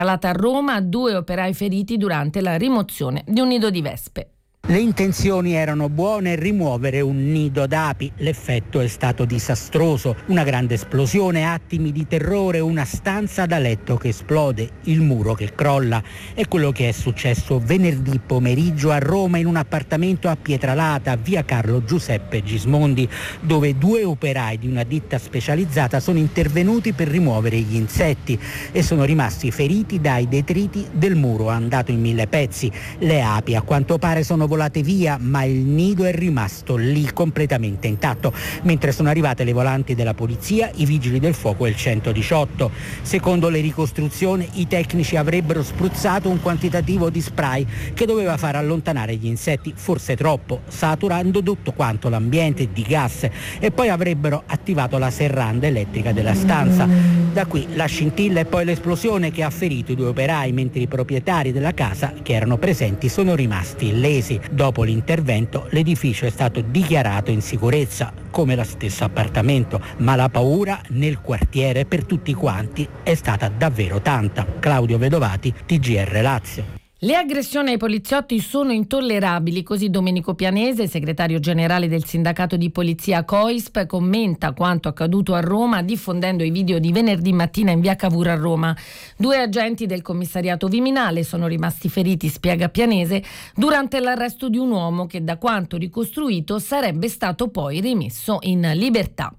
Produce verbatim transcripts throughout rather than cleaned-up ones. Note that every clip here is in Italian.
Calata a Roma, due operai feriti durante la rimozione di un nido di vespe. Le intenzioni erano buone: rimuovere un nido d'api. L'effetto è stato disastroso. Una grande esplosione, attimi di terrore, una stanza da letto che esplode, il muro che crolla. È quello che è successo venerdì pomeriggio a Roma in un appartamento a Pietralata, via Carlo Giuseppe Gismondi, dove due operai di una ditta specializzata sono intervenuti per rimuovere gli insetti e sono rimasti feriti dai detriti del muro andato in mille pezzi. Le api a quanto pare sono volate via, ma il nido è rimasto lì completamente intatto, mentre sono arrivate le volanti della polizia, i vigili del fuoco e il centodiciotto. Secondo le ricostruzioni, i tecnici avrebbero spruzzato un quantitativo di spray che doveva far allontanare gli insetti, forse troppo, saturando tutto quanto l'ambiente di gas, e poi avrebbero attivato la serranda elettrica della stanza. Da qui la scintilla e poi l'esplosione che ha ferito i due operai, mentre i proprietari della casa che erano presenti sono rimasti illesi. Dopo l'intervento l'edificio è stato dichiarato in sicurezza, come lo stesso appartamento, ma la paura nel quartiere per tutti quanti è stata davvero tanta. Claudio Vedovati, T G R Lazio. Le aggressioni ai poliziotti sono intollerabili, così Domenico Pianese, segretario generale del sindacato di polizia COISP, commenta quanto accaduto a Roma diffondendo i video di venerdì mattina in via Cavour a Roma. Due agenti del commissariato Viminale sono rimasti feriti, spiega Pianese, durante l'arresto di un uomo che, da quanto ricostruito, sarebbe stato poi rimesso in libertà.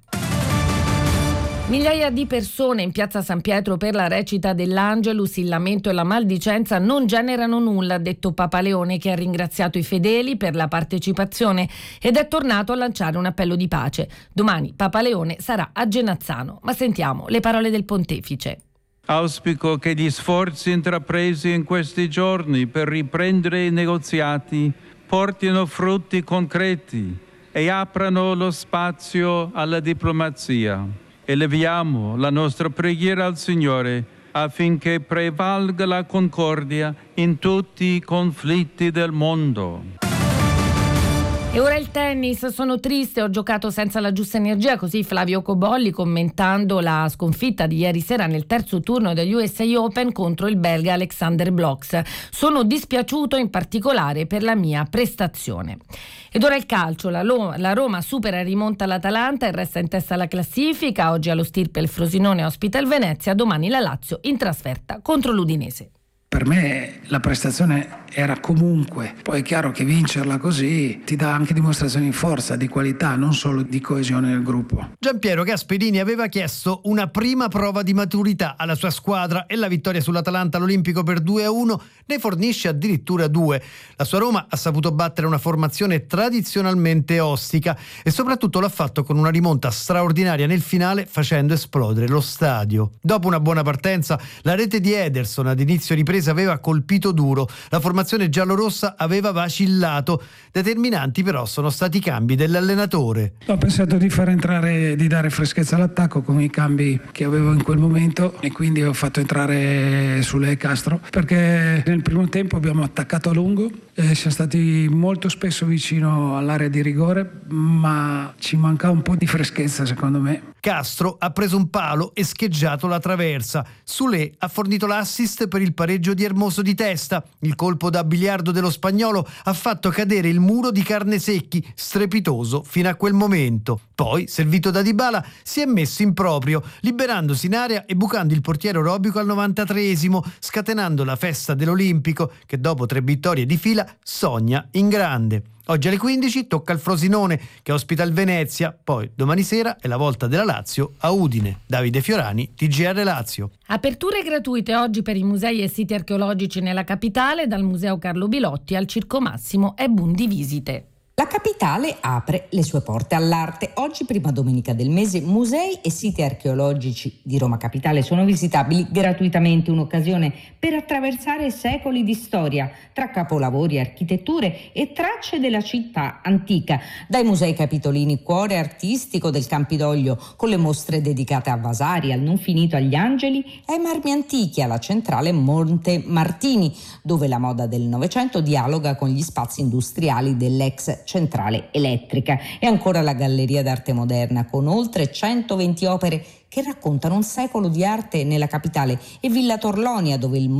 Migliaia di persone in piazza San Pietro per la recita dell'Angelus. Il lamento e la maldicenza non generano nulla, ha detto Papa Leone, che ha ringraziato i fedeli per la partecipazione ed è tornato a lanciare un appello di pace. Domani Papa Leone sarà a Genazzano, ma sentiamo le parole del pontefice. Auspico che gli sforzi intrapresi in questi giorni per riprendere i negoziati portino frutti concreti e aprano lo spazio alla diplomazia. Eleviamo la nostra preghiera al Signore affinché prevalga la concordia in tutti i conflitti del mondo. E ora il tennis. Sono triste, ho giocato senza la giusta energia, così Flavio Cobolli commentando la sconfitta di ieri sera nel terzo turno degli U S A Open contro il belga Alexander Blox. Sono dispiaciuto in particolare per la mia prestazione. Ed ora il calcio. La, Lo- la Roma supera e rimonta l'Atalanta e resta in testa alla classifica. Oggi allo Stirpe il Frosinone ospita il Venezia, domani la Lazio in trasferta contro l'Udinese. Per me la prestazione era comunque, poi è chiaro che vincerla così ti dà anche dimostrazioni di forza, di qualità, non solo di coesione nel gruppo. Giampiero Gasperini aveva chiesto una prima prova di maturità alla sua squadra e la vittoria sull'Atalanta all'Olimpico per due a uno ne fornisce addirittura due. La sua Roma ha saputo battere una formazione tradizionalmente ostica e soprattutto l'ha fatto con una rimonta straordinaria nel finale, facendo esplodere lo stadio. Dopo una buona partenza, la rete di Ederson ad inizio ripresa aveva colpito duro, la formazione giallorossa aveva vacillato, determinanti però sono stati i cambi dell'allenatore. Ho pensato di far entrare, di dare freschezza all'attacco con i cambi che avevo in quel momento e quindi ho fatto entrare Sule e Castro, perché nel primo tempo abbiamo attaccato a lungo e siamo stati molto spesso vicino all'area di rigore, ma ci manca un po' di freschezza secondo me. Castro ha preso un palo e scheggiato la traversa. Sule ha fornito l'assist per il pareggio di Hermoso di testa. Il colpo da biliardo dello spagnolo ha fatto cadere il muro di Carnesecchi, strepitoso fino a quel momento. Poi, servito da Dybala, si è messo in proprio, liberandosi in area e bucando il portiere orobico al novantatreesimo, scatenando la festa dell'Olimpico, che dopo tre vittorie di fila sogna in grande. Oggi alle quindici tocca al Frosinone che ospita il Venezia, poi domani sera è la volta della Lazio a Udine. Davide Fiorani, T G R Lazio. Aperture gratuite oggi per i musei e siti archeologici nella capitale, dal Museo Carlo Bilotti al Circo Massimo e Bundi Visite. La capitale apre le sue porte all'arte. Oggi, prima domenica del mese, musei e siti archeologici di Roma Capitale sono visitabili gratuitamente, un'occasione per attraversare secoli di storia tra capolavori, architetture e tracce della città antica. Dai musei capitolini Cuore Artistico del Campidoglio, con le mostre dedicate a Vasari, al non finito agli Angeli, ai marmi antichi, alla centrale Monte Martini, dove la moda del Novecento dialoga con gli spazi industriali dell'ex centrale elettrica, e ancora la Galleria d'Arte Moderna con oltre centoventi opere che raccontano un secolo di arte nella capitale, e Villa Torlonia, dove il